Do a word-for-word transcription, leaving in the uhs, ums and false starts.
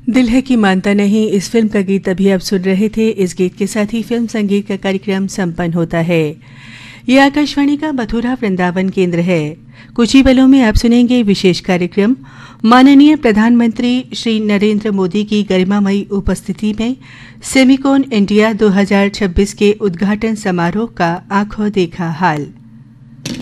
दिल है कि मानता नहीं, इस फिल्म का गीत अभी आप सुन रहे थे। इस गीत के साथ ही फिल्म संगीत का कार्यक्रम संपन्न होता है। ये आकाशवाणी का मथुरा वृंदावन केंद्र है। कुछ ही पलों में आप सुनेंगे विशेष कार्यक्रम माननीय प्रधानमंत्री श्री नरेंद्र मोदी की गरिमामयी उपस्थिति में सेमिकॉन इंडिया दो हज़ार छब्बीस के उद्घाटन समारोह का आंखों देखा हाल।